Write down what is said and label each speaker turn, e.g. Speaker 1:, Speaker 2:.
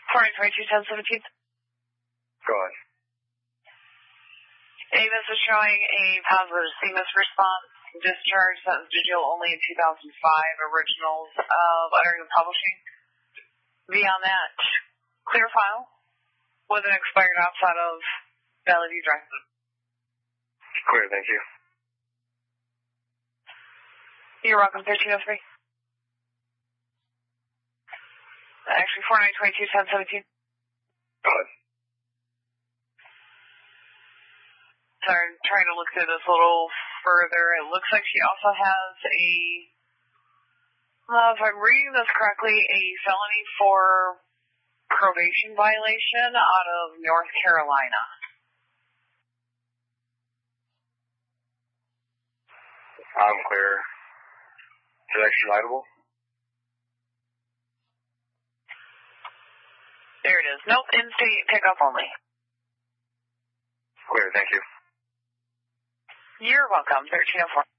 Speaker 1: 422-1017.
Speaker 2: Go ahead.
Speaker 1: Avis is showing a positive CMS response discharge sentence to jail only in 2005, originals of Uttering and Publishing. Beyond that, clear file with an expired outside of Valley View Drive.
Speaker 2: Clear, thank you.
Speaker 1: You're welcome, 1303. Actually, 4922-1017.
Speaker 2: Go ahead.
Speaker 1: Sorry, I'm trying to look through this a little further. It looks like she also has if I'm reading this correctly, a felony for probation violation out of North Carolina.
Speaker 2: I'm clear. Is it extraditable?
Speaker 1: There it is. Nope, in-state pickup only.
Speaker 2: Clear, thank you.
Speaker 1: You're welcome, 1304.